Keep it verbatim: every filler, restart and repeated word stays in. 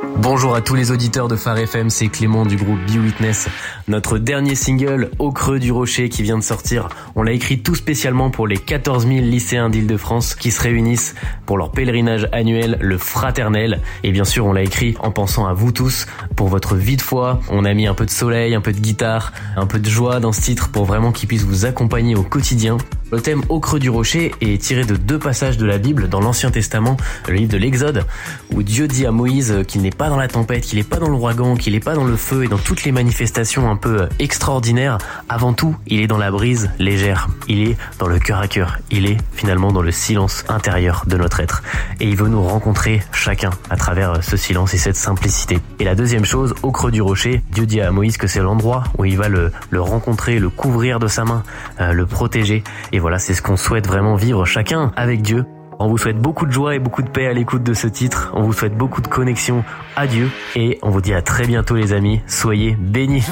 Bonjour à tous les auditeurs de Phare F M, c'est Clément du groupe Be Witness. Notre dernier single, Au creux du rocher, qui vient de sortir, on l'a écrit tout spécialement pour les quatorze mille lycéens d'Île-de-France qui se réunissent pour leur pèlerinage annuel, le Fraternel. Et bien sûr, on l'a écrit en pensant à vous tous, pour votre vie de foi. On a mis un peu de soleil, un peu de guitare, un peu de joie dans ce titre pour vraiment qu'il puisse vous accompagner au quotidien. Le thème Au creux du rocher est tiré de deux passages de la Bible dans l'Ancien Testament, le livre de l'Exode, où Dieu dit à Moïse qu'il n'est pas dans la tempête, qu'il n'est pas dans l'ouragan, qu'il n'est pas dans le feu et dans toutes les manifestations un peu extraordinaires. Avant tout, il est dans la brise légère, il est dans le cœur à cœur, il est finalement dans le silence intérieur de notre être. Et il veut nous rencontrer chacun à travers ce silence et cette simplicité. Et la deuxième chose, au creux du rocher, Dieu dit à Moïse que c'est l'endroit où il va le, le rencontrer, le couvrir de sa main, euh, le protéger. Et voilà, c'est ce qu'on souhaite vraiment vivre chacun avec Dieu. On vous souhaite beaucoup de joie et beaucoup de paix à l'écoute de ce titre. On vous souhaite beaucoup de connexion à Dieu. Et on vous dit à très bientôt les amis. Soyez bénis.